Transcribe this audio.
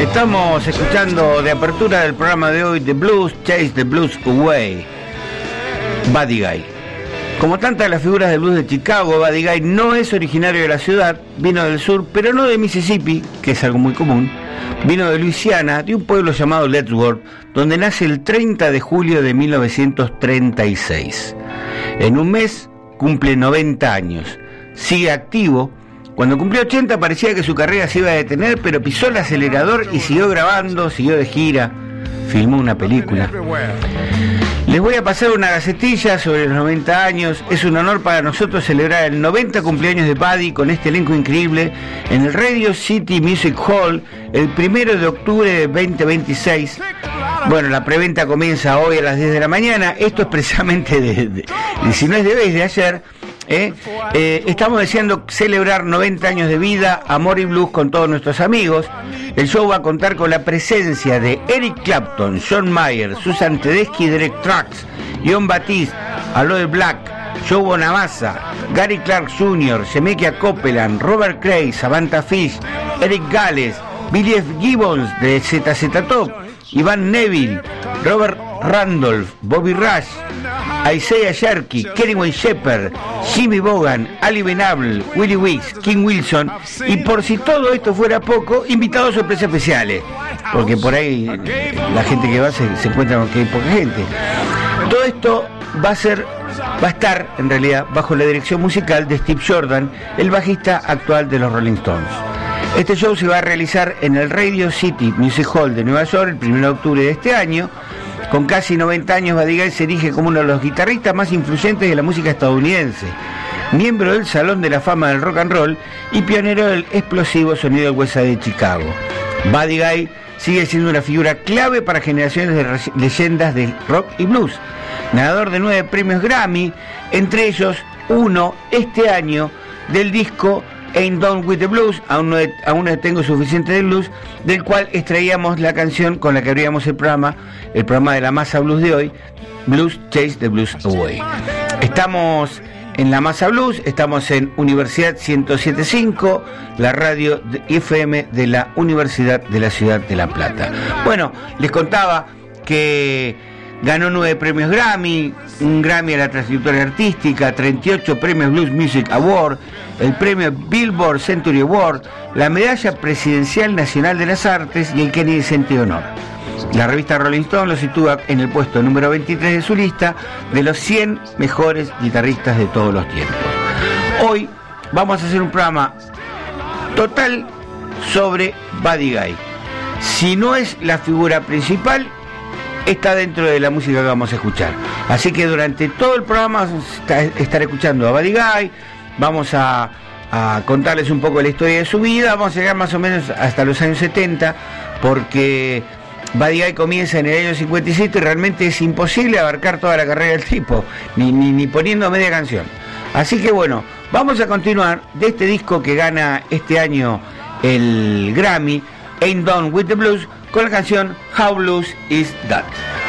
Estamos escuchando de apertura del programa de hoy The Blues Chase the Blues Away, Buddy Guy. Como tantas de las figuras del blues de Chicago, Buddy Guy no es originario de la ciudad, vino del sur, pero no de Mississippi, que es algo muy común. Vino de Luisiana, de un pueblo llamado Lettsworth, donde nace el 30 de julio de 1936. En un mes cumple 90 años, sigue activo. Cuando cumplió 80 parecía que su carrera se iba a detener, pero pisó el acelerador y siguió grabando, siguió de gira, filmó una película. Les voy a pasar una gacetilla sobre los 90 años. Es un honor para nosotros celebrar el 90 cumpleaños de Buddy con este elenco increíble en el Radio City Music Hall el 1 de octubre de 2026. Bueno, la preventa comienza hoy a las 10 de la mañana. Esto es precisamente si no es de hoy, es de ayer. Estamos deseando celebrar 90 años de vida, amor y blues con todos nuestros amigos. El show va a contar con la presencia de Eric Clapton, John Mayer, Susan Tedeschi, Derek Trucks, John Batiste, Aloe Black, Joe Bonamassa, Gary Clark Jr., Shemekia Copeland, Robert Cray, Samantha Fish, Eric Gales, Billy F. Gibbons de ZZ Top, Ivan Neville, Robert Randolph, Bobby Rush, Isaiah Sharkey, Kenny Shepard, Jimmy Vaughan, Ali Venable, Willie Weeks, King Wilson, y por si todo esto fuera poco, invitados sorpresas especiales, porque por ahí la gente que va se encuentra con que hay poca gente. Todo esto va a estar en realidad bajo la dirección musical de Steve Jordan, el bajista actual de los Rolling Stones. Este show se va a realizar en el Radio City Music Hall de Nueva York el 1 de octubre de este año. Con casi 90 años, Buddy Guy se erige como uno de los guitarristas más influyentes de la música estadounidense, miembro del Salón de la Fama del Rock and Roll y pionero del explosivo sonido del West Side de Chicago. Buddy Guy sigue siendo una figura clave para generaciones de leyendas del rock y blues, ganador de 9 premios Grammy, entre ellos uno este año del disco Ain't Done With The Blues, aún no tengo suficiente de blues, del cual extraíamos la canción con la que abríamos el programa de la Masa Blues de hoy, Blues Chase the Blues Away. Estamos en la Masa Blues, estamos en Universidad 107.5, la radio FM de la Universidad de la Ciudad de La Plata. Bueno, les contaba que ganó 9 premios Grammy, un Grammy a la trayectoria artística, 38 premios Blues Music Award, el premio Billboard Century Award, la medalla presidencial nacional de las artes y el Kennedy Center Honor. La revista Rolling Stone lo sitúa en el puesto número 23 de su lista de los 100 mejores guitarristas de todos los tiempos. Hoy vamos a hacer un programa total sobre Buddy Guy. Si no es la figura principal, está dentro de la música que vamos a escuchar. Así que durante todo el programa vamos a estar escuchando a Buddy Guy, vamos a contarles un poco la historia de su vida, vamos a llegar más o menos hasta los años 70, porque Buddy Guy comienza en el año 57 y realmente es imposible abarcar toda la carrera del tipo, ni poniendo media canción. Así que bueno, vamos a continuar de este disco que gana este año el Grammy, Ain't Done With The Blues, con la canción How Blues Is That.